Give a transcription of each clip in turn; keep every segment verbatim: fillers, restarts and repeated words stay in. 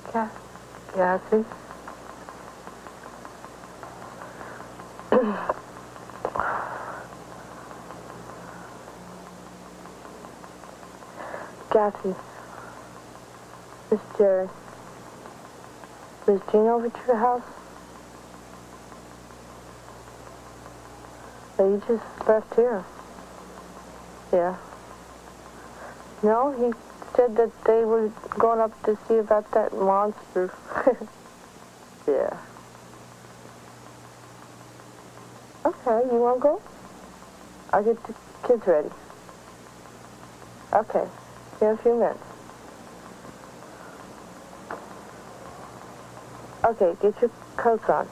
Ca- Kathy? Kathy. This is Jerry. Was Gene over to the house? Oh, you just left here. Yeah. No, he said that they were going up to see about that monster. Yeah. Okay, you want to go? I'll get the kids ready. Okay. See you in a few minutes. Okay, get your coats on.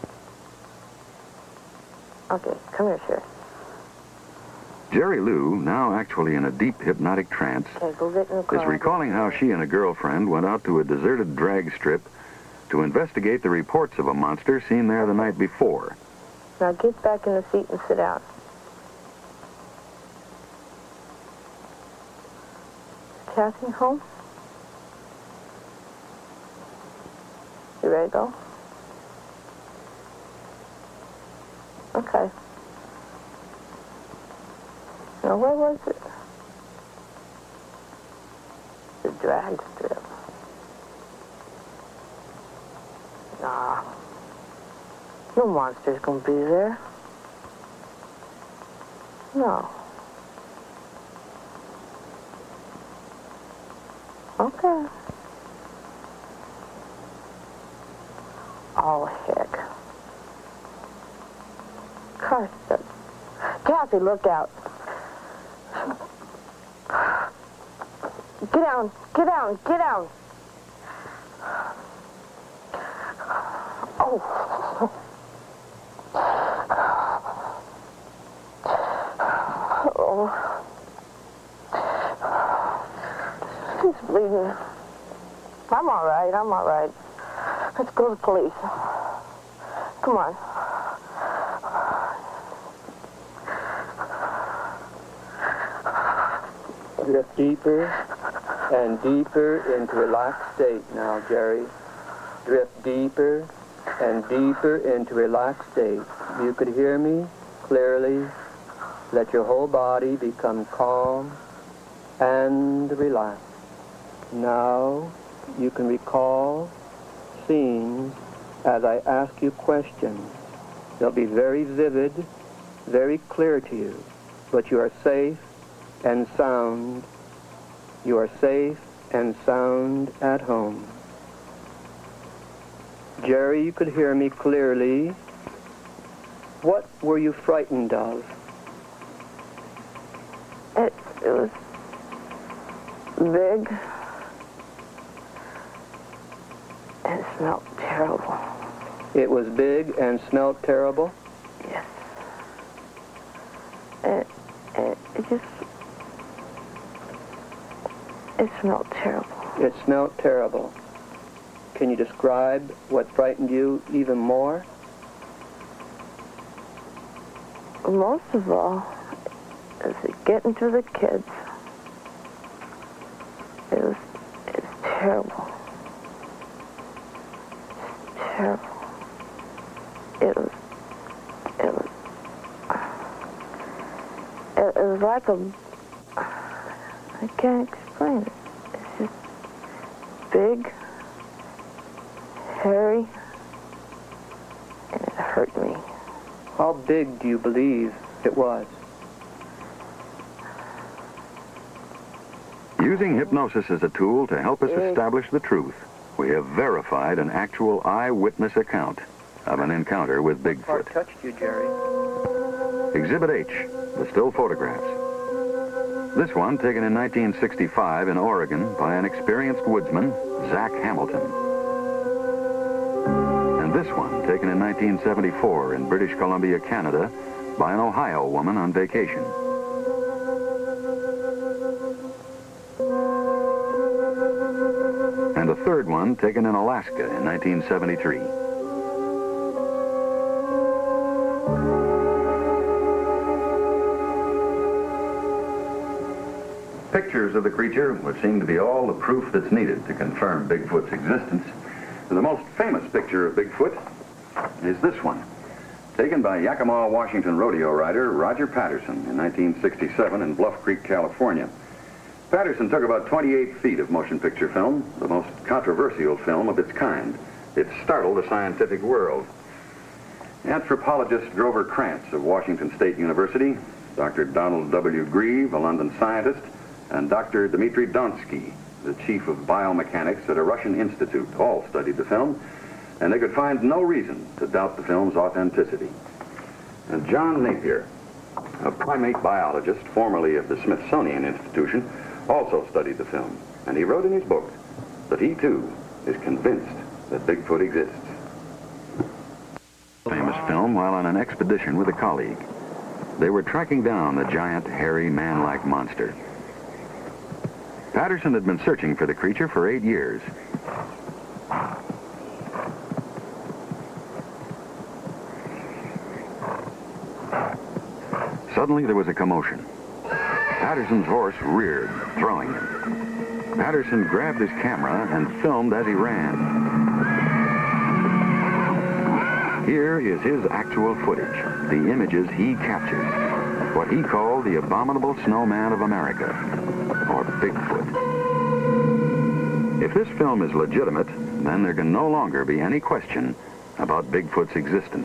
Okay, come here, Sherry. Jerry Lou, now actually in a deep hypnotic trance, Okay, go get in the car. is recalling how she and a girlfriend went out to a deserted drag strip to investigate the reports of a monster seen there the night before. Now get back in the seat and sit down. Is Kathy home? You ready to go? Okay. Now, where was it? The drag strip. Nah. No monster's gonna be there. No. Okay. Oh, heck. Carson. Kathy, look out. Get down, get down, get down. Oh. Oh. He's bleeding. I'm all right, I'm all right. Let's go to the police. Come on. Drift deeper and deeper into a relaxed state now, Jerry. Drift deeper and deeper into a relaxed state. You could hear me clearly. Let your whole body become calm and relaxed. Now you can recall scenes as I ask you questions. They'll be very vivid, very clear to you, but you are safe and sound. You are safe and sound at home. Jerry, you could hear me clearly. What were you frightened of? It, it was big. It smelled terrible. It was big and smelled terrible? Yes. It, it, it just... It smelled terrible. It smelled terrible. Can you describe what frightened you even more? Most of all, is it getting to the kids. It was, it was terrible. Terrible. It was, it was, it, it was like a, I can't explain it. It's just big, hairy, and it hurt me. How big do you believe it was? Using hypnosis as a tool to help us establish the truth, we have verified an actual eyewitness account of an encounter with What Bigfoot. touched you, Jerry? Exhibit H, the still photographs. This one taken in nineteen sixty-five in Oregon by an experienced woodsman, Zach Hamilton. And this one taken in nineteen seventy-four in British Columbia, Canada, by an Ohio woman on vacation. And a third one taken in Alaska in nineteen seventy-three. Picture pictures of the creature would seem to be all the proof that's needed to confirm Bigfoot's existence. The most famous picture of Bigfoot is this one, taken by Yakima, Washington rodeo rider Roger Patterson in nineteen sixty-seven in Bluff Creek, California. Patterson took about twenty-eight feet of motion picture film, the most controversial film of its kind. It startled the scientific world. Anthropologist Grover Krantz of Washington State University, Doctor Donald W. Grieve, a London scientist, and Doctor Dmitry Donsky, the chief of biomechanics at a Russian institute, all studied the film, and they could find no reason to doubt the film's authenticity. And John Napier, a primate biologist formerly of the Smithsonian Institution, also studied the film, and he wrote in his book that he too is convinced that Bigfoot exists. Famous film while on an expedition with a colleague. They were tracking down the giant, hairy, man-like monster. Patterson had been searching for the creature for eight years. Suddenly, there was a commotion. Patterson's horse reared, throwing him. Patterson grabbed his camera and filmed as he ran. Here is his actual footage, the images he captured, what he called the abominable snowman of America, or Bigfoot. If this film is legitimate, then there can no longer be any question about Bigfoot's existence.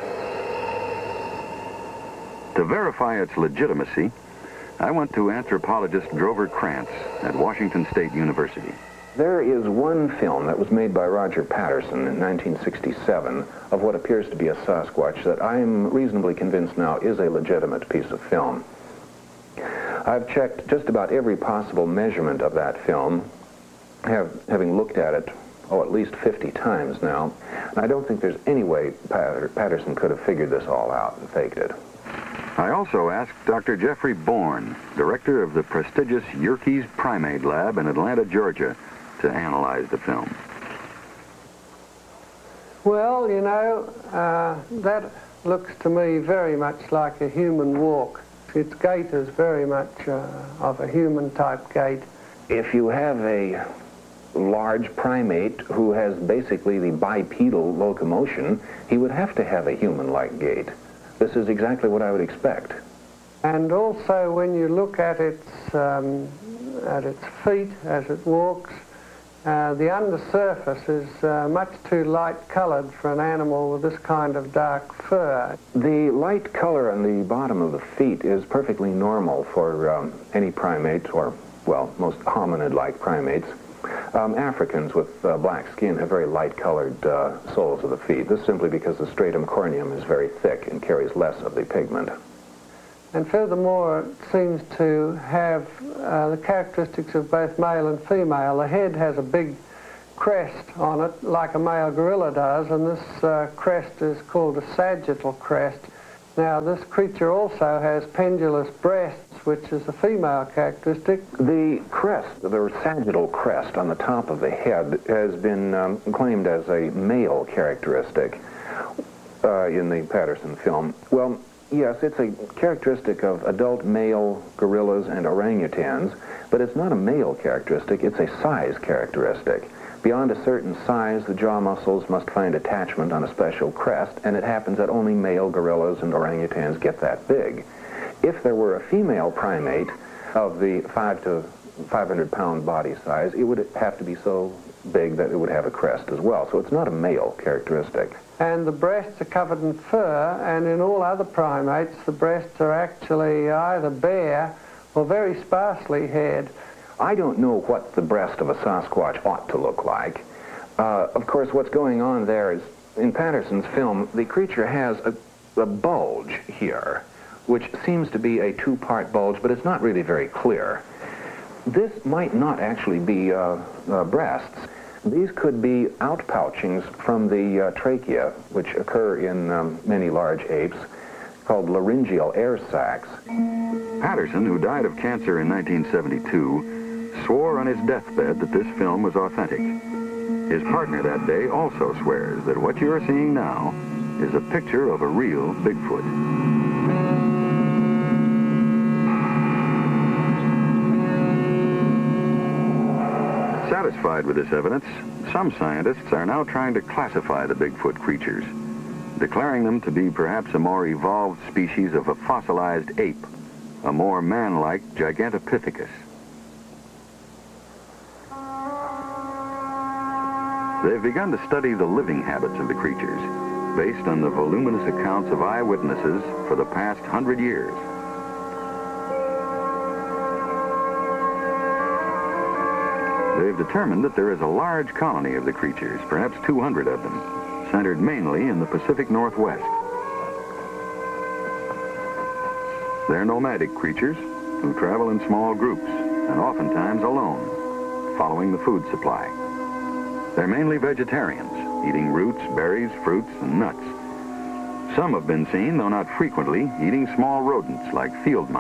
To verify its legitimacy, I went to anthropologist Grover Krantz at Washington State University. There is one film that was made by Roger Patterson in nineteen sixty-seven of what appears to be a Sasquatch that I am reasonably convinced now is a legitimate piece of film. I've checked just about every possible measurement of that film, have, having looked at it, oh, at least fifty times now, and I don't think there's any way Pat- Patterson could have figured this all out and faked it. I also asked Doctor Jeffrey Bourne, director of the prestigious Yerkes Primate Lab in Atlanta, Georgia, to analyze the film. Well, you know, uh, that looks to me very much like a human walk. Its gait is very much uh, of a human-type gait. If you have a large primate who has basically the bipedal locomotion, he would have to have a human-like gait. This is exactly what I would expect. And also, when you look at its, um, at its feet as it walks, uh, the undersurface is uh, much too light-colored for an animal with this kind of dark fur. The light color on the bottom of the feet is perfectly normal for um, any primate, or, well, most hominid-like primates. Um, Africans with uh, black skin have very light-colored uh, soles of the feet. This is simply because the stratum corneum is very thick and carries less of the pigment. And furthermore, it seems to have uh, the characteristics of both male and female. The head has a big crest on it, like a male gorilla does, and this uh, crest is called a sagittal crest. Now, this creature also has pendulous breasts, which is a female characteristic. The crest, the sagittal crest on the top of the head, has been um, claimed as a male characteristic uh, in the Patterson film. Well, yes, it's a characteristic of adult male gorillas and orangutans, but it's not a male characteristic, it's a size characteristic. Beyond a certain size, the jaw muscles must find attachment on a special crest, and it happens that only male gorillas and orangutans get that big. If there were a female primate of the five to five hundred pound body size, it would have to be so big that it would have a crest as well. So it's not a male characteristic. And the breasts are covered in fur, and in all other primates, the breasts are actually either bare or very sparsely haired. I don't know what the breast of a Sasquatch ought to look like. Uh, of course, what's going on there is, in Patterson's film, the creature has a, a bulge here, which seems to be a two-part bulge, but it's not really very clear. This might not actually be uh, uh, breasts. These could be outpouchings from the uh, trachea, which occur in um, many large apes, called laryngeal air sacs. Patterson, who died of cancer in nineteen seventy-two, swore on his deathbed that this film was authentic. His partner that day also swears that what you are seeing now is a picture of a real Bigfoot. satisfied with this evidence, some scientists are now trying to classify the Bigfoot creatures, declaring them to be perhaps a more evolved species of a fossilized ape, a more man-like Gigantopithecus. They've begun to study the living habits of the creatures, based on the voluminous accounts of eyewitnesses for the past hundred years. They've determined that there is a large colony of the creatures, perhaps two hundred of them, centered mainly in the Pacific Northwest. They're nomadic creatures who travel in small groups and oftentimes alone, following the food supply. They're mainly vegetarians, eating roots, berries, fruits, and nuts. Some have been seen, though not frequently, eating small rodents like field mice.